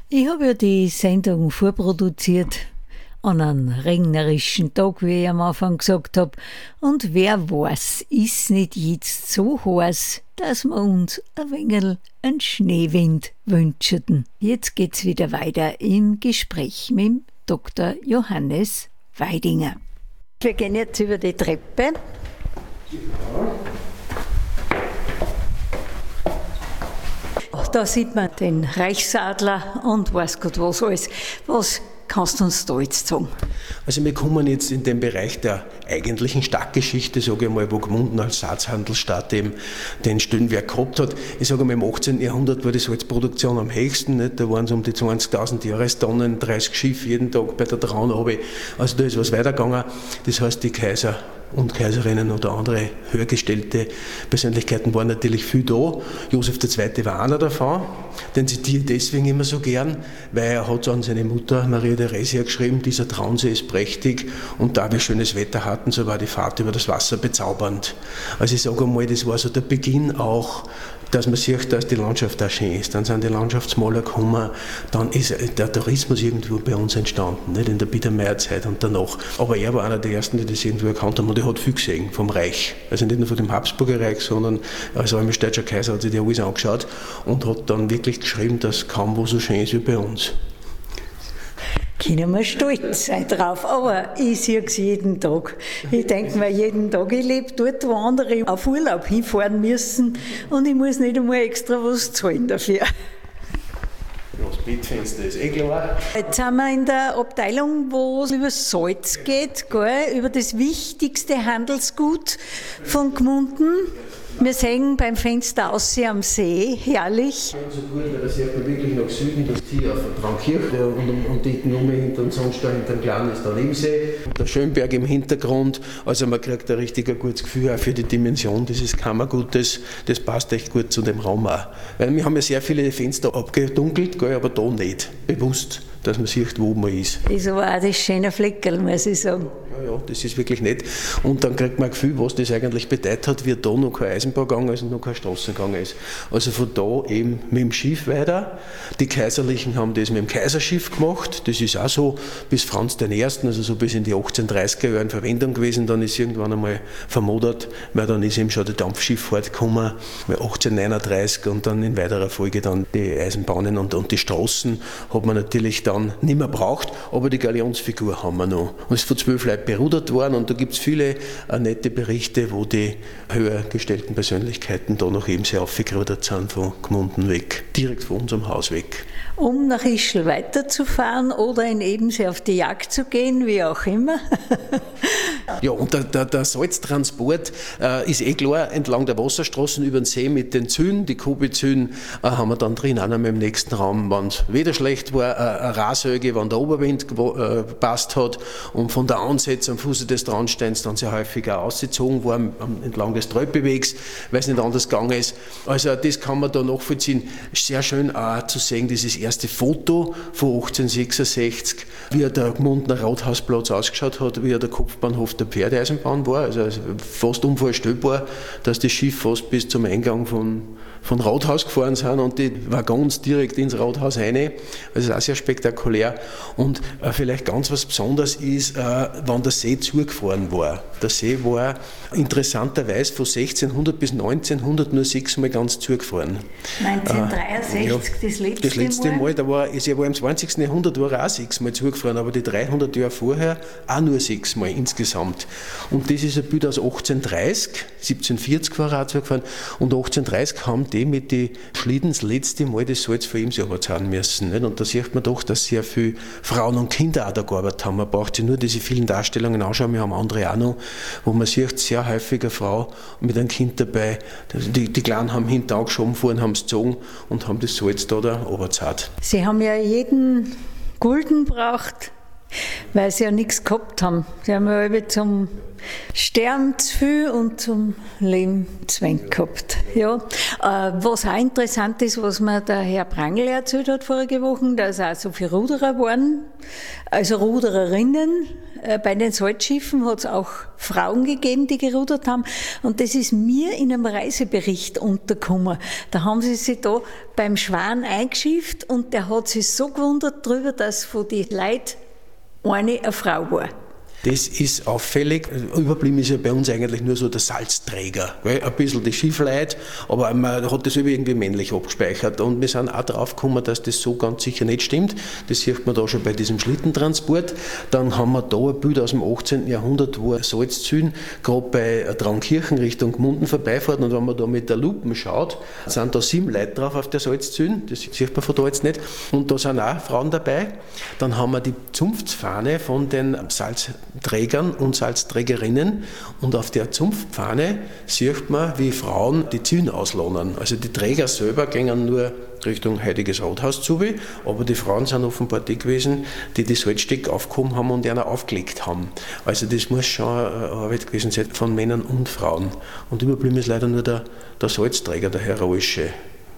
Ich habe ja die Sendung vorproduziert an einem regnerischen Tag, wie ich am Anfang gesagt habe. Und wer weiß, ist nicht jetzt so heiß, dass wir uns ein wenig einen Schneewind wünschen. Jetzt geht's wieder weiter im Gespräch mit dem Dr. Johannes Weidinger. Wir gehen jetzt über die Treppe. Da sieht man den Reichsadler und weiß Gott was alles. Was kannst du uns da jetzt sagen? Also wir kommen jetzt in den Bereich der eigentlichen Stadtgeschichte, sage ich mal, wo Gmunden als Salzhandelsstadt eben den Stellenwert gehabt hat. Ich sage mal, im 18. Jahrhundert war die Salzproduktion am höchsten, nicht? Da waren es um die 20.000 Jahrestonnen, 30 Schiffe jeden Tag bei der Traun runter. Also da ist was weitergegangen. Das heißt, die Kaiser und Kaiserinnen oder andere höhergestellte Persönlichkeiten waren natürlich viel da. Josef II. War einer davon, den zitiere ich deswegen immer so gern, weil er hat an seine Mutter Maria Theresia geschrieben, dieser Traunsee ist prächtig und da wir schönes Wetter hatten, so war die Fahrt über das Wasser bezaubernd. Also ich sage einmal, das war so der Beginn auch, dass man sieht, dass die Landschaft auch schön ist. Dann sind die Landschaftsmaler gekommen, dann ist der Tourismus irgendwo bei uns entstanden, nicht in der Biedermeierzeit und danach. Aber er war einer der Ersten, die das irgendwo erkannt haben und er hat viel gesehen vom Reich. Also nicht nur von dem Habsburger Reich, sondern als römisch-deutscher Kaiser hat sich der alles angeschaut und hat dann wirklich geschrieben, dass kaum wo so schön ist wie bei uns. Können wir stolz sein drauf, aber ich sehe es jeden Tag. Ich denke mir jeden Tag, ich lebe dort, wo andere auf Urlaub hinfahren müssen und ich muss nicht einmal extra was zahlen dafür. Das Bettfenster ist klar. Jetzt sind wir in der Abteilung, wo es über Salz geht, gell? Über das wichtigste Handelsgut von Gmunden. Wir sehen beim Fenster aus am See, herrlich. So gut, weil da sieht man wirklich nach Süden, das Ziel auf der Traunkirche und die Nummer hinter dem Sonnstein, hinter dem Kleinen ist der Nebensee. Der Schönberg im Hintergrund, also man kriegt ein richtig gutes Gefühl auch für die Dimension dieses Kammergutes, das passt echt gut zu dem Raum auch. Weil wir haben ja sehr viele Fenster abgedunkelt, gell, aber da nicht, bewusst, dass man sieht, wo man ist. Ist aber auch das schöne Fleckerl, muss ich sagen. Ja, das ist wirklich nett. Und dann kriegt man ein Gefühl, was das eigentlich bedeutet hat, wie da noch keine Eisenbahn gegangen ist und noch keine Straße gegangen ist. Also von da eben mit dem Schiff weiter. Die Kaiserlichen haben das mit dem Kaiserschiff gemacht. Das ist auch so bis Franz I., also so bis in die 1830er Jahre in Verwendung gewesen. Dann ist irgendwann einmal vermodert, weil dann ist eben schon die Dampfschifffahrt gekommen, 1839 und dann in weiterer Folge dann die Eisenbahnen und die Straßen hat man natürlich dann nicht mehr braucht, aber die Galionsfigur haben wir noch. Und es ist von 12 Leuten berudert worden und da gibt es viele nette Berichte, wo die höher gestellten Persönlichkeiten da noch eben sehr aufgerudert sind von Gmunden weg, direkt von unserem Haus weg. Um nach Ischl weiterzufahren oder in Ebensee auf die Jagd zu gehen, wie auch immer. Ja, und der Salztransport ist klar entlang der Wasserstraßen über den See mit den Zügen. Die Kobi-Zügen haben wir dann drin, auch noch im nächsten Raum, wenn es weder schlecht war, eine Rasäge, wenn der Oberwind gepasst hat und von der Ansätze am Fuße des Traunsteins dann sehr häufig auch ausgezogen worden entlang des Tröppewegs, weil es nicht anders gegangen ist. Also das kann man da nachvollziehen. Sehr schön auch zu sehen, dieses erste Foto von 1866, wie der Gmundener Rathausplatz ausgeschaut hat, wie der Kopfbahnhof der Pferdeeisenbahn war. Also fast unvorstellbar, dass das Schiff fast bis zum Eingang von Rathaus gefahren sind und die Waggons direkt ins Rathaus rein. Das ist auch sehr spektakulär. Und vielleicht ganz was Besonderes ist, wann der See zugefahren war. Der See war interessanterweise von 1600 bis 1900 nur 6-mal ganz zugefahren. 1963, ja, das letzte Mal. Er war im 20. Jahrhundert war er auch 6-mal zugefahren, aber die 300 Jahre vorher auch nur 6-mal insgesamt. Und das ist ein Bild aus 1830, 1740 war er auch zugefahren und 1830 haben die mit den Schlitten das letzte Mal das Salz von ihm selber zahlen müssen. Nicht? Und da sieht man doch, dass sehr viele Frauen und Kinder auch da gearbeitet haben. Man braucht sich nur diese vielen Darstellungen anschauen, wir haben andere auch noch, wo man sieht, sehr häufig eine Frau mit einem Kind dabei. Die Kleinen haben hinten angeschoben, vorhin haben sie gezogen und haben das Salz da runtergezahlt. Sie haben ja jeden Gulden braucht, Weil sie ja nichts gehabt haben. Sie haben ja alle zum Sterben zu viel und zum Leben zu wenig gehabt. Ja. Was auch interessant ist, was mir der Herr Prangl erzählt hat vorige Woche, dass auch so viele Ruderer waren, also Rudererinnen. Bei den Salzschiffen hat es auch Frauen gegeben, die gerudert haben. Und das ist mir in einem Reisebericht untergekommen. Da haben sie sich da beim Schwan eingeschifft und der hat sich so gewundert darüber, dass von den Leuten eine Frau war. Das ist auffällig. Überblieben ist ja bei uns eigentlich nur so der Salzträger. Weil ein bisschen die Schiffleute, aber man hat das irgendwie männlich abgespeichert. Und wir sind auch drauf gekommen, dass das so ganz sicher nicht stimmt. Das sieht man da schon bei diesem Schlittentransport. Dann haben wir da ein Bild aus dem 18. Jahrhundert, wo Salzzügen gerade bei Traunkirchen Richtung Gmunden vorbeifährt. Und wenn man da mit der Lupe schaut, sind da 7 Leute drauf auf der Salzzügen. Das sieht man von da jetzt nicht. Und da sind auch Frauen dabei. Dann haben wir die Zunftfahne von den Salzträgern und Salzträgerinnen und auf der Zunftpfanne sieht man, wie Frauen die Zügen auslohnen. Also die Träger selber gehen nur Richtung Heiliges Rathaus zu, aber die Frauen sind offenbar die gewesen, die die Salzsteg aufgehoben haben und einer aufgelegt haben. Also das muss schon eine Arbeit gewesen sein von Männern und Frauen. Und überblieben ist leider nur der Salzträger, der heroische.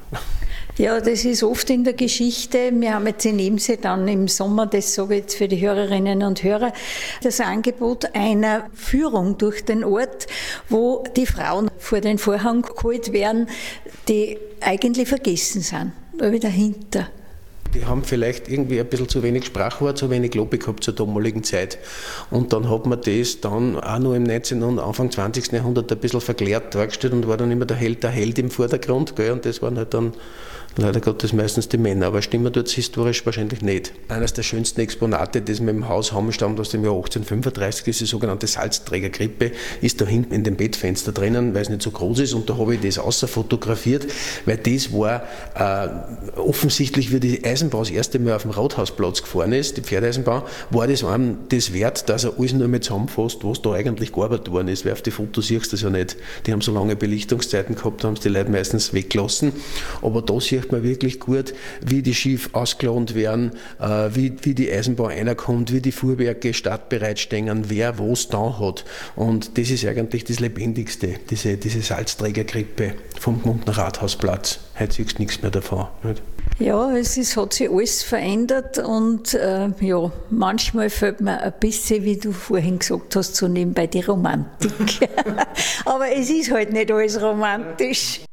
Ja, das ist oft in der Geschichte. Wir haben jetzt in Ebensee dann im Sommer, das sage ich jetzt für die Hörerinnen und Hörer, das Angebot einer Führung durch den Ort, wo die Frauen vor den Vorhang geholt werden, die eigentlich vergessen sind, aber dahinter. Die haben vielleicht irgendwie ein bisschen zu wenig Sprachwort, zu wenig Lob gehabt zur damaligen Zeit. Und dann hat man das dann auch noch im 19. und Anfang 20. Jahrhundert ein bisschen verklärt dargestellt und war dann immer der Held im Vordergrund. Gell? Und das waren halt dann leider Gottes meistens die Männer, aber stimmen tut es historisch wahrscheinlich nicht. Eines der schönsten Exponate, das wir im Haus haben, stammt aus dem Jahr 1835, ist die sogenannte Salzträgerkrippe, ist da hinten in dem Bettfenster drinnen, weil es nicht so groß ist, und da habe ich das außer fotografiert, weil das war offensichtlich, wie die Eisenbahn das erste Mal auf dem Rathausplatz gefahren ist, die Pferdeeisenbahn, war das einem das wert, dass er alles nur mit zusammenfasst, was da eigentlich gearbeitet worden ist, weil auf die Fotos siehst du das ja nicht. Die haben so lange Belichtungszeiten gehabt, da haben es die Leute meistens weggelassen, aber da sieht man wirklich gut, wie die Schiffe ausgelohnt werden, wie die Eisenbahn reinkommt, wie die Fuhrwerke startbereit stehen, wer was da hat. Und das ist eigentlich das Lebendigste, diese Salzträgerkrippe vom Gmundner Rathausplatz. Heute siehst du nichts mehr davon. Nicht? Ja, hat sich alles verändert und ja, manchmal fällt mir ein bisschen, wie du vorhin gesagt hast, so nebenbei die Romantik. Aber es ist halt nicht alles romantisch.